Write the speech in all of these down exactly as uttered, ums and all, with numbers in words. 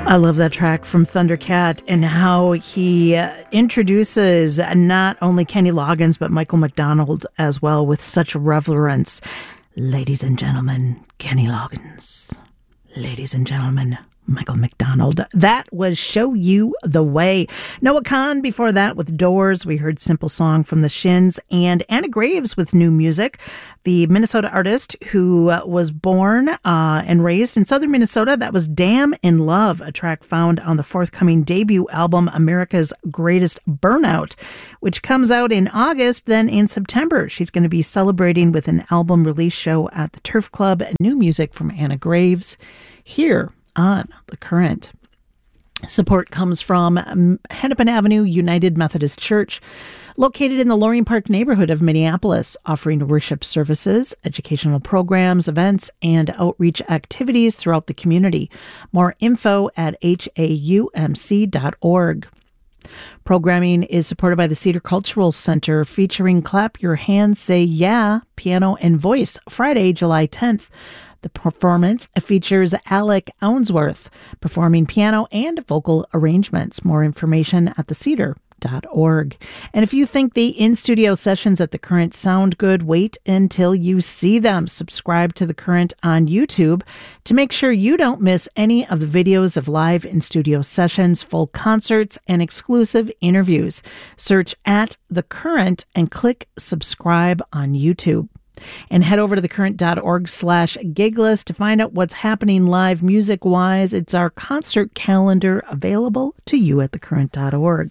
I love that track from Thundercat and how he uh, introduces not only Kenny Loggins, but Michael McDonald as well with such reverence. Ladies and gentlemen, Kenny Loggins. Ladies and gentlemen, Michael McDonald. That was Show You the Way. Noah Kahan before that with Doors. We heard Simple Song from the Shins, and Anna Graves with new music. The Minnesota artist who uh, was born uh, and raised in southern Minnesota. That was Damn in Love, a track found on the forthcoming debut album America's Greatest Burnout, which comes out in August. Then in September, she's going to be celebrating with an album release show at the Turf Club. New music from Anna Graves here on The Current. Support comes from Hennepin Avenue United Methodist Church, located in the Loring Park neighborhood of Minneapolis, offering worship services, educational programs, events, and outreach activities throughout the community. More info at H A U M C dot org. Programming is supported by the Cedar Cultural Center, featuring Clap Your Hands, Say Yeah, piano and voice, Friday, July tenth. The performance features Alec Ounsworth performing piano and vocal arrangements. More information at the cedar dot org. And if you think the in-studio sessions at The Current sound good, wait until you see them. Subscribe to The Current on YouTube to make sure you don't miss any of the videos of live in-studio sessions, full concerts, and exclusive interviews. Search at The Current and click subscribe on YouTube. And head over to thecurrent.org slash gig list to find out what's happening live music-wise. It's our concert calendar available to you at thecurrent dot org.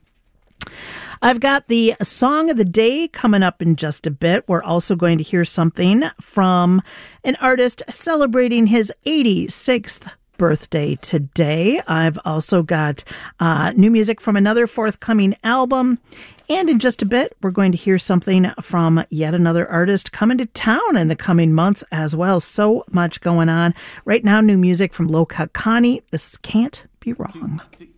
I've got the Song of the Day coming up in just a bit. We're also going to hear something from an artist celebrating his eighty-sixth birthday today. I've also got uh, new music from another forthcoming album. And in just a bit, we're going to hear something from yet another artist coming to town in the coming months as well. So much going on. Right now, new music from Low Cut Connie. This can't be wrong.